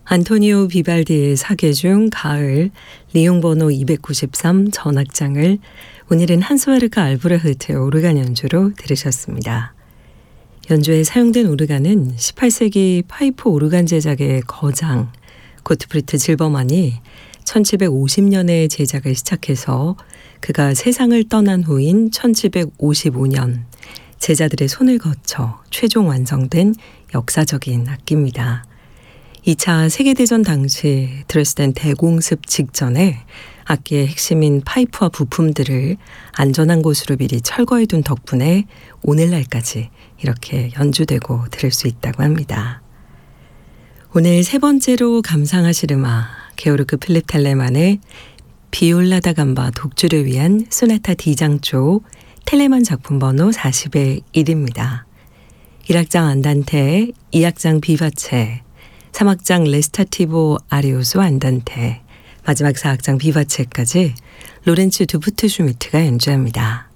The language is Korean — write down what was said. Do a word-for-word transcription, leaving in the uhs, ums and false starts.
안토니오 비발디의 사계 중 가을 리용 번호 이백구십삼 전악장을 오늘은 한스베르크 알브레흐트의 오르간 연주로 들으셨습니다. 연주에 사용된 오르간은 십팔 세기 파이프 오르간 제작의 거장 고트프리트 질버만이 천칠백오십 년에 제작을 시작해서 그가 세상을 떠난 후인 천칠백오십오 년 제자들의 손을 거쳐 최종 완성된 역사적인 악기입니다. 이 차 세계대전 당시 드레스덴 대공습 직전에 악기의 핵심인 파이프와 부품들을 안전한 곳으로 미리 철거해 둔 덕분에 오늘날까지 이렇게 연주되고 들을 수 있다고 합니다. 오늘 세 번째로 감상하실 음악 게오르크 필립 텔레만의 비올라 다 감바 독주를 위한 소나타 D장조 텔레만 작품 번호 사십의 일입니다. 일 악장 안단테, 이 악장 비바체, 삼 악장 레스타티보 아리오소 안단테, 마지막 사 악장 비바체까지 로렌츠 두부트 슈미트가 연주합니다.